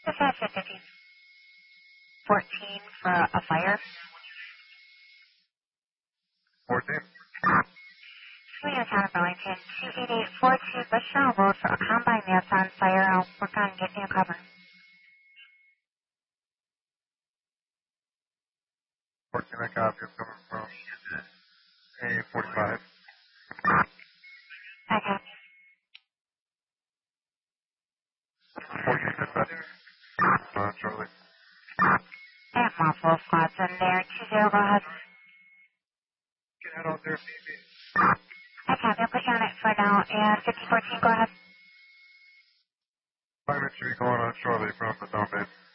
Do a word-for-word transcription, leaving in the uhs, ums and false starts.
Dispatch at fifteen fourteen for a fire. fourteen. Senior Town of Burlington, two eight eight four two Bushell Road for a combine that's on fire. I'll work on getting you cover. fourteen, I copy. I'm coming from A forty-five. Okay. fourteen, dispatch. Uh, Charlie. And multiple squads in there. Two zero, go ahead. Get out on there, baby. Okay, I'm going to put you on it for now. And fifteen fourteen, go ahead. Five should be going on shortly from the down base.